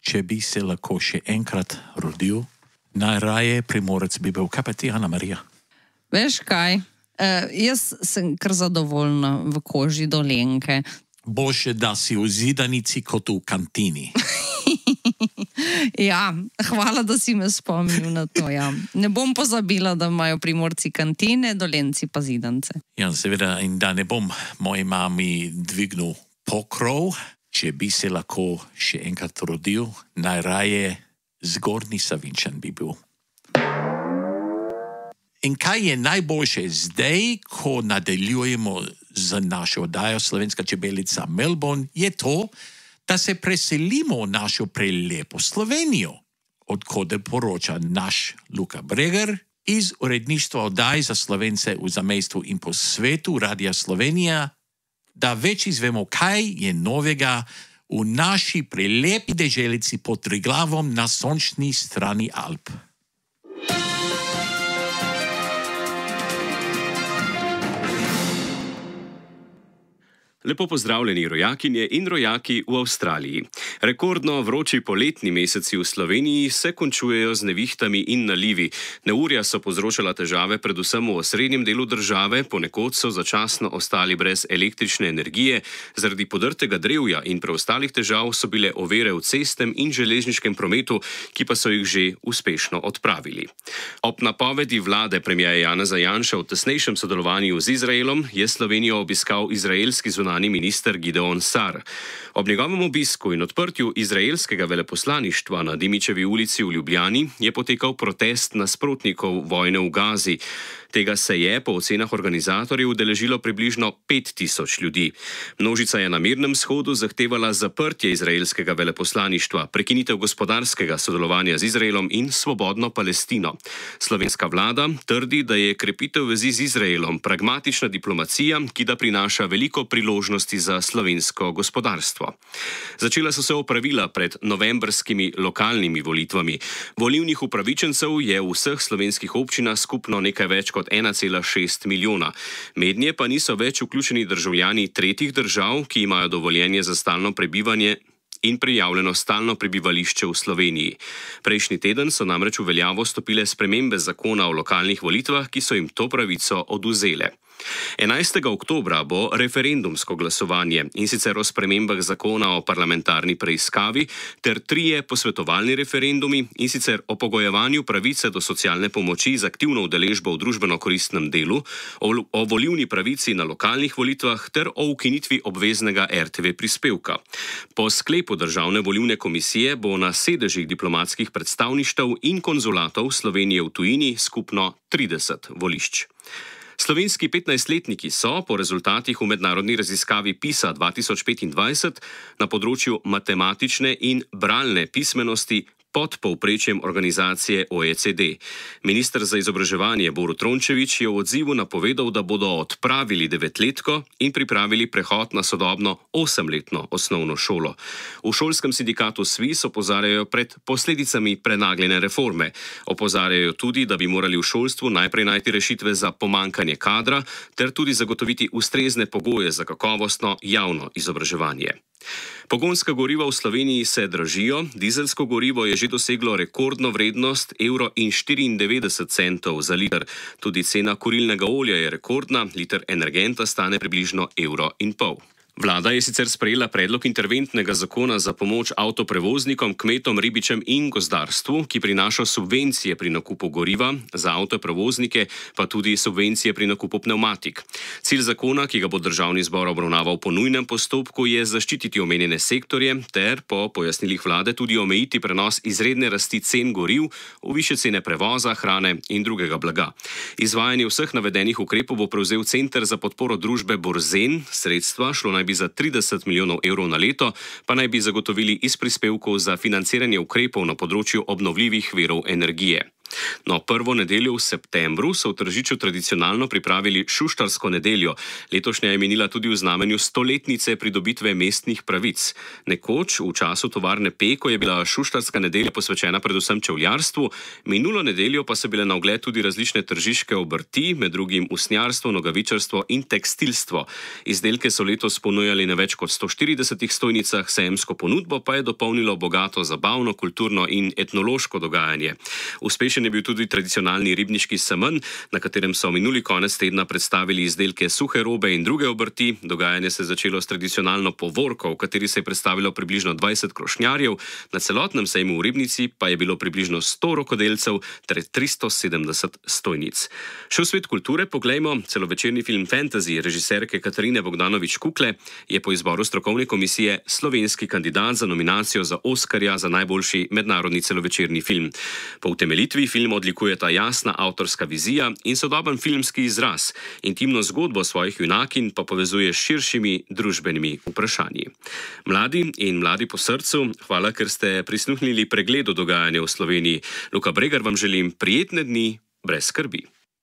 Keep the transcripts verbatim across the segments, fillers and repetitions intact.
če bi se lahko še enkrat rodil, najraje Primorec bi bil. Kaj pa ti, Ana Marija? Veš kaj, uh, jaz sem kar zadovoljna v koži Dolenjke. Boljše, da si v zidanici kot v kantini. Ja, hvala, da si me spomnil na to. Ja. Ne bom pozabila, da imajo Primorci kantine, Dolenjci pa zidance. Ja, seveda, in da ne bom moji mami dvignil pokrov, če bi se lahko še enkrat rodil, najraje Zgornji Savinjčan bi bil. In kaj je najboljše zdaj, ko nadaljujemo z našo oddajo Slovenska čebelica Melbourne, je to, da se preselimo v našo prelepo Slovenijo, odkode poroča naš Luka Bregar iz uredništva oddaj za Slovence v zamejstvu in po svetu Radia Slovenija, da več izvemo, kaj je novega v naši prelepi deželici pod Triglavom na sončni strani Alp. Lepo pozdravljeni rojakinje in rojaki v Avstraliji. Rekordno vroči poletni meseci v Sloveniji se končujejo z nevihtami in nalivi. Neurja so povzročala težave predvsem v osrednjem delu države, ponekod so začasno ostali brez električne energije, zaradi podrtega drevja in preostalih težav so bile ovire v cestnem in železniškem prometu, ki pa so jih že uspešno odpravili. Ob napovedi vlade premierja Janeza Janše v tesnejšem sodelovanju z Izraelom je Slovenijo obiskal izraelski zunanji minister Gideon Sar. Ob njegovem obisku in odprtju izraelskega veleposlaništva na Dimičevi ulici v Ljubljani je potekal protest nasprotnikov vojne v Gazi. Tega se je po ocenah organizatorjev udeležilo približno pet tisoč ljudi. Množica je na mirnem shodu zahtevala zaprtje izraelskega veleposlaništva, prekinitev gospodarskega sodelovanja z Izraelom in svobodno Palestino. Slovenska vlada trdi, da je krepitev vezi z Izraelom pragmatična diplomacija, ki da prinaša veliko priložnosti za slovensko gospodarstvo. Začela so se opravila pred novembrskimi lokalnimi volitvami. Volilnih upravičencev je v vseh slovenskih občinah skupno nekaj več kot ena cela šest milijona. Mednje pa niso več vključeni državljani tretjih držav, ki imajo dovoljenje za stalno prebivanje in prijavljeno stalno prebivališče v Sloveniji. Prejšnji teden so namreč v veljavo stopile spremembe zakona o lokalnih volitvah, ki so jim to pravico odvzele. enajstega oktobra bo referendumsko glasovanje, in sicer o spremembah zakona o parlamentarni preiskavi ter trije posvetovalni referendumi, in sicer o pogojevanju pravice do socialne pomoči z aktivno udeležbo v družbeno-koristnem delu, o, o volilni pravici na lokalnih volitvah ter o ukinitvi obveznega er te ve prispevka. Po sklepu Državne volilne komisije bo na sedežih diplomatskih predstavništev in konzulatov Slovenije v tujini skupno trideset volišč. Slovenski petnajstletniki so po rezultatih v mednarodni raziskavi PISA dva tisoč petindvajset na področju matematične in bralne pismenosti pod povprečjem organizacije o e ce de. Minister za izobraževanje Borut Rončević je v odzivu napovedal, da bodo odpravili devetletko in pripravili prehod na sodobno osemletno osnovno šolo. V šolskem sindikatu SVIZ opozarjajo pred posledicami prenagljene reforme. Opozarjajo tudi, da bi morali v šolstvu najprej najti rešitve za pomanjkanje kadra ter tudi zagotoviti ustrezne pogoje za kakovostno javno izobraževanje. Pogonska goriva v Sloveniji se dražijo, dizelsko gorivo je že doseglo rekordno vrednost evro in štiriindevetdeset centov za liter. Tudi cena kurilnega olja je rekordna, liter energenta stane približno evro in pol. Vlada je sicer sprejela predlog interventnega zakona za pomoč avtoprevoznikom, kmetom, ribičem in gozdarstvu, ki prinaša subvencije pri nakupu goriva, za avtoprevoznike pa tudi subvencije pri nakupu pnevmatik. Cilj zakona, ki ga bo državni zbor obravnaval po nujnem postopku, je zaščititi omenjene sektorje ter po pojasnilih vlade tudi omejiti prenos izredne rasti cen goriv v višje cene prevoza, hrane in drugega blaga. Izvajanje vseh navedenih ukrepov bo prevzel Center za podporo družbe Borzen, sredstva šlo naj bi za trideset milijonov evrov na leto, pa naj bi zagotovili iz prispevkov za financiranje ukrepov na področju obnovljivih virov energije. No, prvo nedeljo v septembru so v Tržiču tradicionalno pripravili šuštarsko nedeljo. Letošnja je minila tudi v znamenju stoletnice pridobitve mestnih pravic. Nekoč, v času tovarne Peko, je bila šuštarska nedelja posvečena predvsem čevljarstvu, minulo nedeljo pa so bile na ogled tudi različne tržiške obrti, med drugim usnjarstvo, nogavičarstvo in tekstilstvo. Izdelke so letos ponujali na več kot sto štiridesetih stojnicah, sejemsko ponudbo pa je dopolnilo bogato zabavno, kulturno in etnološko dogajanje. Uspešen je bil tudi tradicionalni ribniški semenj, na katerem so minuli konec tedna predstavili izdelke suhe robe in druge obrti. Dogajanje se je začelo s tradicionalno povorko, v kateri se je predstavilo približno dvajset krošnjarjev, na celotnem sejmu v Ribnici pa je bilo približno sto rokodelcev ter tristo sedemdeset stojnic. Še v svet kulture poglejmo, celovečerni film Fantasy režiserke Katarine Bogdanović-Kukle je po izboru strokovne komisije slovenski kandidat za nominacijo za Oskarja za najboljši mednarodni celovečerni film. Po utemeljitvi film odlikujeta jasna avtorska vizija in sodoben filmski izraz. Intimno zgodbo svojih junakinj pa povezuje s širšimi družbenimi vprašanji. Mladi in mladi po srcu, hvala, ker ste prisluhnili pregledu dogajanja v Sloveniji. Luka Bregar vam želim prijetne dni brez skrbi.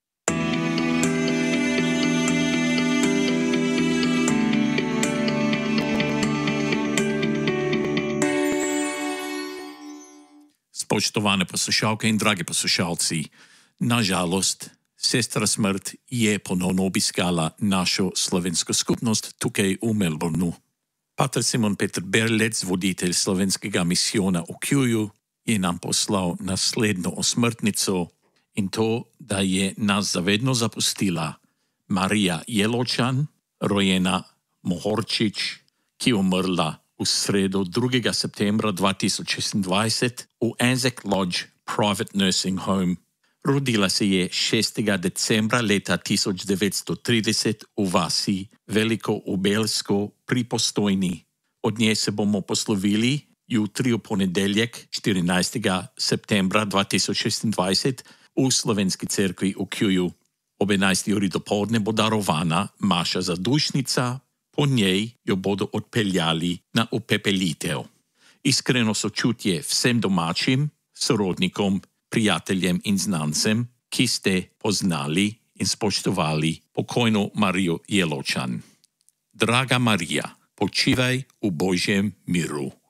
Spoštovane poslušalke in dragi poslušalci, nažalost, sestra smrt je ponovno obiskala našo slovensko skupnost tukaj v Melbourneu. Pater Simon Peter Berlec, voditelj slovenskega misijona v Kjuju, je nam poslal naslednjo osmrtnico in to, da je nas zavedno zapustila Marija Jeločan, rojena Mohorčič, ki je umrla v sredo drugega septembra dva tisoč šestindvajset v Anzac Lodge Private Nursing Home. Rodila se je šestega decembra leta tisoč devetsto trideset v vasi Veliko Ubelsko pri Postojni. Od nje se bomo poslovili jutri v ponedeljek štirinajstega septembra dva tisoč šestindvajset v Slovenski cerkvi v Kjuju. Ob enajsti uri dopoldne bo darovana maša za dušnica, po njej jo bodo odpeljali na upepelitev. Iskreno sočutje vsem domačim, sorodnikom, prijateljem in znancem, ki ste poznali in spoštovali pokojno Marijo Jeločan. Draga Marija, počivaj v Božjem miru.